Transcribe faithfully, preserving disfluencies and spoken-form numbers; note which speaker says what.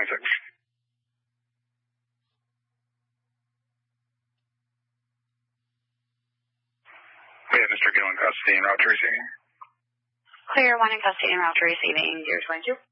Speaker 1: twenty-six. We have Mister Gill in custody and route to receiving.
Speaker 2: Clear one in custody and route to receiving, zero twenty-two.